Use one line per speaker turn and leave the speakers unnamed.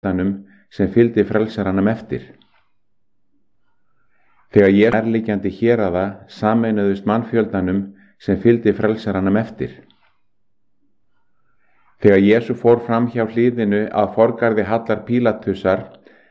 sem fylgdi frelsaranum eftir. Þegar Jesús nærliggjandi héraða sameinuðust mannfjöldanum sem fylgdi frelsaranum eftir. Þegar Jesús fór fram hjá hliðinu að forgarði Hallar Pílatusar